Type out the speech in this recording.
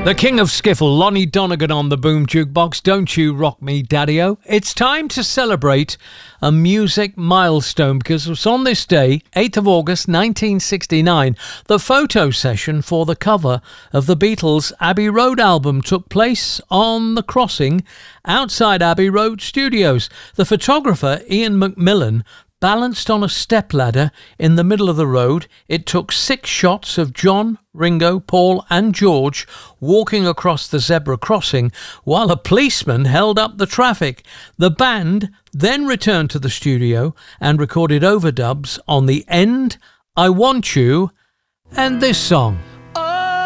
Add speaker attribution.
Speaker 1: The King of Skiffle, Lonnie Donegan on the Boom Jukebox. Don't you rock me, Daddy-O. It's time to celebrate a music milestone because it was on this day, 8th of August 1969, the photo session for the cover of the Beatles' Abbey Road album took place on the Crossing outside Abbey Road Studios. The photographer, Ian McMillan, balanced on a stepladder in the middle of the road. It took 6 shots of John, Ringo, Paul and George walking across the zebra crossing while a policeman held up the traffic. The band then returned to the studio and recorded overdubs on the end, I Want You, and this song.